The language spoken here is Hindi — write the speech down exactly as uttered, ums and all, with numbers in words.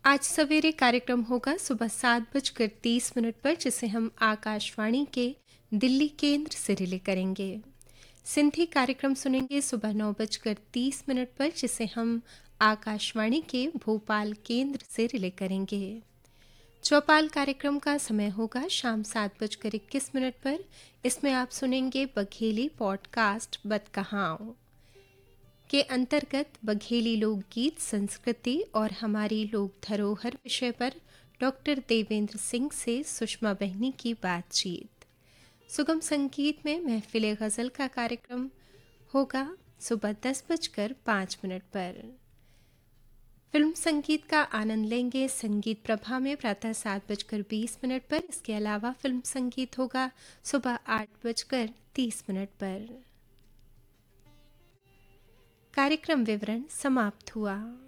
आज सवेरे कार्यक्रम होगा सुबह सात बजकर तीस मिनट पर, जिसे हम आकाशवाणी के दिल्ली केंद्र से रिले करेंगे। सिंधी कार्यक्रम सुनेंगे सुबह नौ बजकर तीस मिनट पर, जिसे हम आकाशवाणी के भोपाल केंद्र से रिले करेंगे। चौपाल कार्यक्रम का समय होगा शाम सात बजकर इक्कीस मिनट पर। इसमें आप सुनेंगे बघेली पॉडकास्ट बतकहाओं के अंतर्गत बघेली लोकगीत, संस्कृति और हमारी लोक धरोहर विषय पर डॉक्टर देवेंद्र सिंह से सुषमा बहनी की बातचीत। सुगम संगीत में महफिल गज़ल का कार्यक्रम होगा सुबह दस बजकर पाँच मिनट पर। फिल्म संगीत का आनंद लेंगे संगीत प्रभा में प्रातः सात बजकर बीस मिनट पर। इसके अलावा फिल्म संगीत होगा सुबह आठ बजकर तीस मिनट पर। कार्यक्रम विवरण समाप्त हुआ।